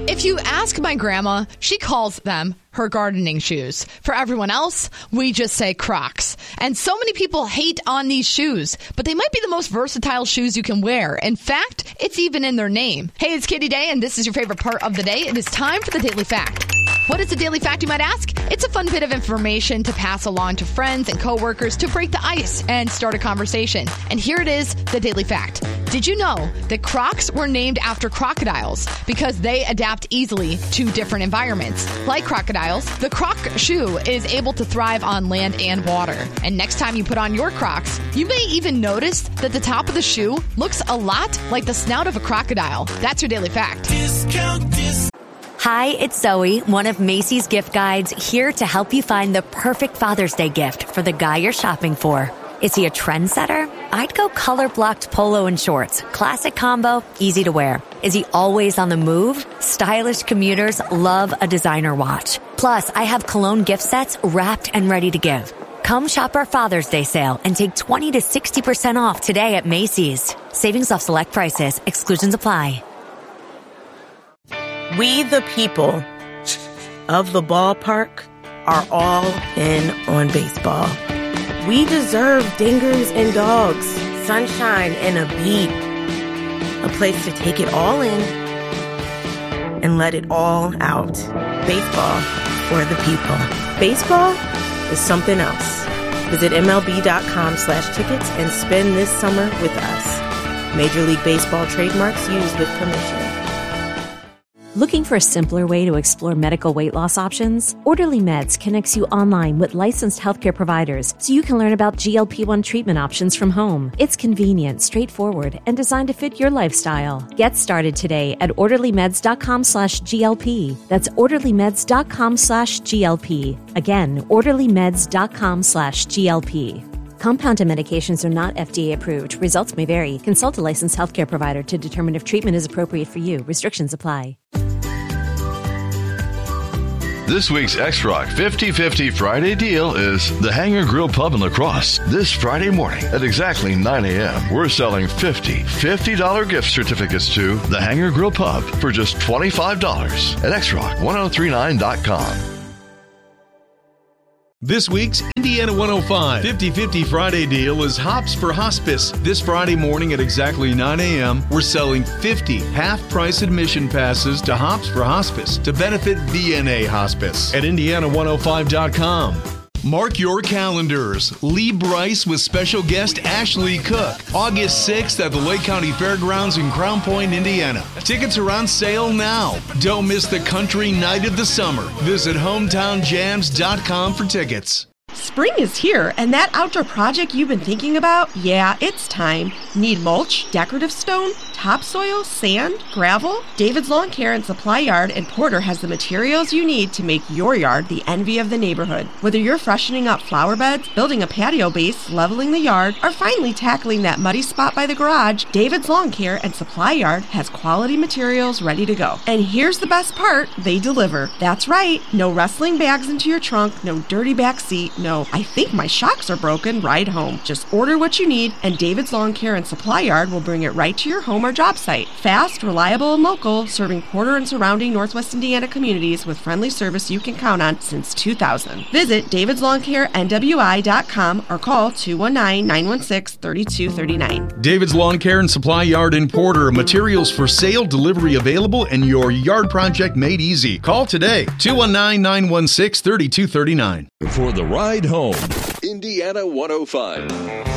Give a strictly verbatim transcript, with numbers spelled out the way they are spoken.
If you ask my grandma, she calls them her gardening shoes. For everyone else, we just say Crocs. And so many people hate on these shoes, but they might be the most versatile shoes you can wear. In fact, it's even in their name. Hey, it's Katie Day, and this is your favorite part of the day. It is time for the Daily Fact. What is a daily fact, you might ask? It's a fun bit of information to pass along to friends and coworkers to break the ice and start a conversation. And here it is, the daily fact. Did you know that Crocs were named after crocodiles because they adapt easily to different environments? Like crocodiles, the Croc shoe is able to thrive on land and water. And next time you put on your Crocs, you may even notice that the top of the shoe looks a lot like the snout of a crocodile. That's your daily fact. Discount, discount. Hi, it's Zoe, one of Macy's gift guides, here to help you find the perfect Father's Day gift for the guy you're shopping for. Is he a trendsetter? I'd go color-blocked polo and shorts. Classic combo, easy to wear. Is he always on the move? Stylish commuters love a designer watch. Plus, I have cologne gift sets wrapped and ready to give. Come shop our Father's Day sale and take twenty to sixty percent off today at Macy's. Savings off select prices. Exclusions apply. We, the people of the ballpark, are all in on baseball. We deserve dingers and dogs, sunshine and a beat, a place to take it all in and let it all out. Baseball for the people. Baseball is something else. Visit MLB.com slash tickets and spend this summer with us. Major League Baseball trademarks used with permission. Looking for a simpler way to explore medical weight loss options? Orderly Meds connects you online with licensed healthcare providers so you can learn about G L P one treatment options from home. It's convenient, straightforward, and designed to fit your lifestyle. Get started today at orderlymeds.com slash GLP. That's orderlymeds.com slash GLP. Again, orderlymeds.com slash GLP. Compounded medications are not F D A approved. Results may vary. Consult a licensed healthcare provider to determine if treatment is appropriate for you. Restrictions apply. This week's X-Rock fifty fifty Friday deal is the Hangar Grill Pub in La Crosse. This Friday morning at exactly nine a.m., we're selling fifty fifty dollars gift certificates to the Hangar Grill Pub for just twenty-five dollars at X Rock ten thirty-nine dot com. This week's Indiana one oh five fifty fifty Friday deal is Hops for Hospice. This Friday morning at exactly nine a.m., we're selling fifty half-price admission passes to Hops for Hospice to benefit V N A Hospice at Indiana one oh five dot com. Mark your calendars. Lee Bryce with special guest Ashley Cook. August sixth at the Lake County Fairgrounds in Crown Point, Indiana. Tickets are on sale now. Don't miss the country night of the summer. Visit hometown jams dot com for tickets. Spring is here, and that outdoor project you've been thinking about? Yeah, it's time. Need mulch, decorative stone, topsoil, sand, gravel? David's Lawn Care and Supply Yard in Porter has the materials you need to make your yard the envy of the neighborhood. Whether you're freshening up flower beds, building a patio base, leveling the yard, or finally tackling that muddy spot by the garage, David's Lawn Care and Supply Yard has quality materials ready to go. And here's the best part, they deliver. That's right, no wrestling bags into your trunk, no dirty back seat, no, I think my shocks are broken, ride home. Just order what you need, and David's Lawn Care and Supply Yard will bring it right to your home or job site. Fast, reliable, and local, serving Porter and surrounding Northwest Indiana communities with friendly service you can count on since two thousand. Visit davids lawn care n w i dot com or call two one nine, nine one six, three two three nine. David's Lawn Care and Supply Yard in Porter. Materials for sale, delivery available, and your yard project made easy. Call today, two one nine, nine one six, three two three nine. For the ride home, Indiana one oh five.